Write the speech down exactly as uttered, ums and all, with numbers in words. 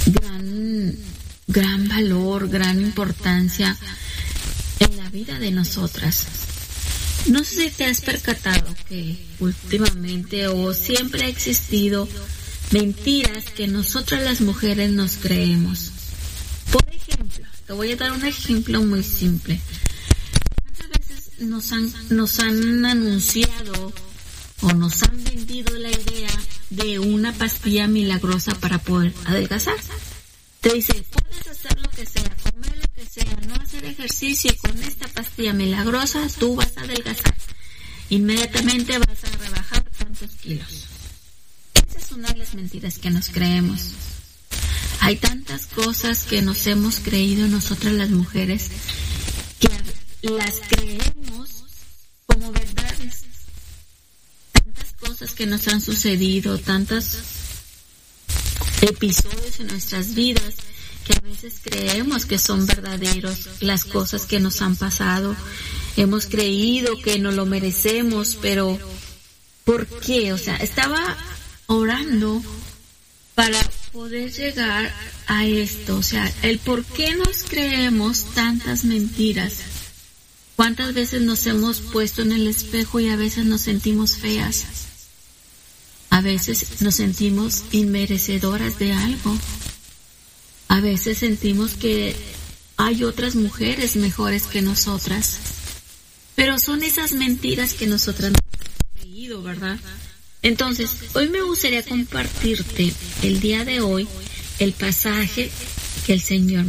gran, gran valor, gran importancia en la vida de nosotras. No sé si te has percatado que últimamente o siempre ha existido mentiras que nosotras las mujeres nos creemos. Por ejemplo, te voy a dar un ejemplo muy simple. ¿Cuántas veces nos han, nos han anunciado o nos han vendido la idea de una pastilla milagrosa para poder adelgazar? Te dice, puedes hacer lo que sea, comer lo que sea, no hacer ejercicio y con esta pastilla milagrosa tú vas a adelgazar. Inmediatamente vas a rebajar tantos kilos. Esa es una de las mentiras que nos creemos. Hay tantas cosas que nos hemos creído nosotras las mujeres que las creemos como verdades. Tantas cosas que nos han sucedido, tantos episodios en nuestras vidas que a veces creemos que son verdaderos, las cosas que nos han pasado. Hemos creído que no lo merecemos, pero ¿por qué? O sea, estaba orando para poder llegar a esto, o sea, el por qué nos creemos tantas mentiras. ¿Cuántas veces nos hemos puesto en el espejo y a veces nos sentimos feas? A veces nos sentimos inmerecedoras de algo. A veces sentimos que hay otras mujeres mejores que nosotras. Pero son esas mentiras que nosotras nos hemos creído, ¿verdad? Entonces, hoy me gustaría compartirte el día de hoy el pasaje que el Señor